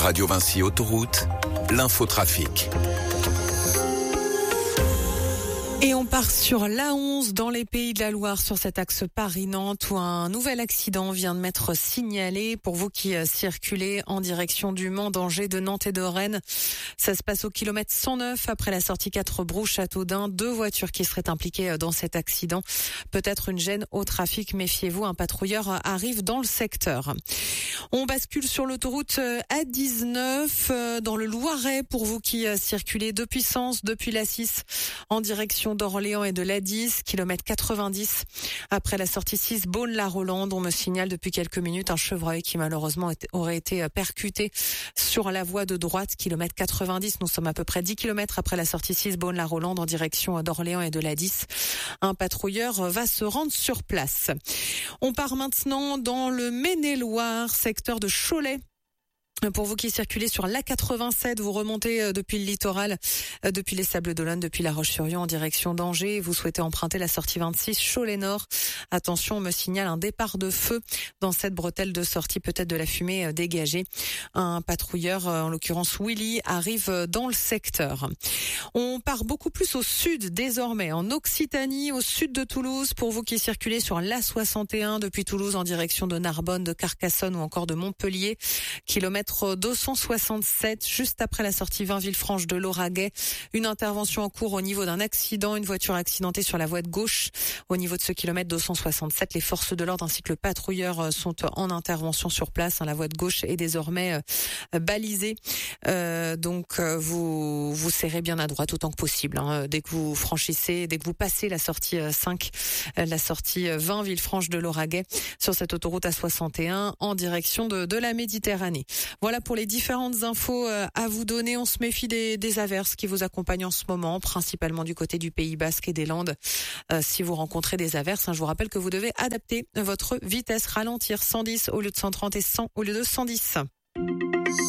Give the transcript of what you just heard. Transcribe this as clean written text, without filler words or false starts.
Radio Vinci Autoroute, l'infotrafic. Et on part sur l'A11 dans les Pays de la Loire, sur cet axe Paris-Nantes où un nouvel accident vient de m'être signalé. Pour vous qui circulez en direction du Mans, d'Angers, de Nantes et de Rennes, ça se passe au kilomètre 109 après la sortie 4 Brou-Châteaudun. 2 voitures qui seraient impliquées dans cet accident. Peut-être une gêne au trafic, méfiez-vous, un patrouilleur arrive dans le secteur. On bascule sur l'autoroute A19 dans le Loiret pour vous qui circulez depuis Sens, depuis la 6 en direction d'Orléans et de l'A10, kilomètre 90. Après la sortie 6 Beaune-la-Rolande, on me signale depuis quelques minutes un chevreuil qui malheureusement aurait été percuté sur la voie de droite, kilomètre 90. Nous sommes à peu près 10 kilomètres après la sortie 6 Beaune-la-Rolande en direction d'Orléans et de l'A10. Un patrouilleur va se rendre sur place. On part maintenant dans le Maine-et-Loire, secteur de Cholet. Pour vous qui circulez sur l'A87, vous remontez depuis le littoral, depuis les Sables d'Olonne, depuis La Roche-sur-Yon en direction d'Angers. Vous souhaitez emprunter la sortie 26 Cholet-Nord. Attention, on me signale un départ de feu dans cette bretelle de sortie, peut-être de la fumée dégagée. Un patrouilleur, en l'occurrence Willy, arrive dans le secteur. On part beaucoup plus au sud désormais, en Occitanie, au sud de Toulouse. Pour vous qui circulez sur l'A61 depuis Toulouse en direction de Narbonne, de Carcassonne ou encore de Montpellier, kilomètre 267, juste après la sortie 20 Villefranche de Lauragais. Une intervention en cours au niveau d'un accident, une voiture accidentée sur la voie de gauche. Au niveau de ce kilomètre 267, les forces de l'ordre ainsi que le patrouilleur sont en intervention sur place. La voie de gauche est désormais balisée. Donc vous serrez bien à droite autant que possible. Dès que vous franchissez, dès que vous passez la sortie 5, la sortie 20 Villefranche de Lauragais sur cette autoroute A61 en direction de la Méditerranée. Voilà pour les différentes infos à vous donner. On se méfie des averses qui vous accompagnent en ce moment, principalement du côté du Pays Basque et des Landes. Si vous rencontrez des averses, je vous rappelle que vous devez adapter votre vitesse, ralentir 110 au lieu de 130 et 100 au lieu de 110.